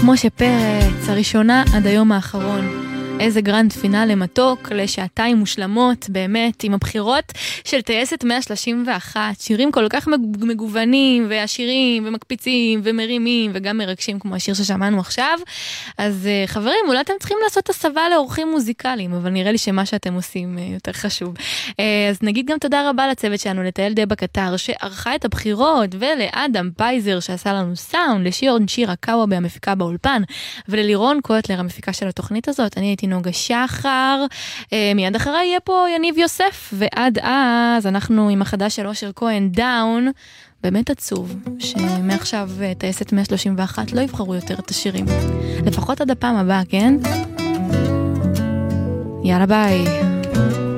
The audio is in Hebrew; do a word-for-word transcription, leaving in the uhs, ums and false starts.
משה פרץ, הראשונה עד היום האחרון. איזה גרנד פינאלי מתוק לשעתיים מושלמות, באמת, עם הבחירות של טייסת מאה שלושים ואחת, שירים כל כך מגוונים ועשירים ומקפיצים ומרימים וגם מרגשים כמו השיר ששמענו עכשיו. אז חברים, אולי אתם צריכים לעשות הסבה לאורחים מוזיקליים, אבל נראה לי שמה שאתם עושים יותר חשוב. אז נגיד גם תודה רבה לצוות שלנו, לתהל דבה קטר שערכה את הבחירות, ולאדם פייזר שעשה לנו סאונד, לשירון שירה קאווה המפיקה באולפן, וללירון קוטלר המפיקה של התוכנית הזאת. אני הייתי נוגה שחר, מיד אחריי יהיה פה יניב יוסף, ועד אז אנחנו עם החדש של אושר כהן דאון. באמת עצוב שמעכשיו טייסת מאה שלושים ואחת לא יבחרו יותר את השירים, לפחות עד הפעם הבאה, כן? יאללה ביי.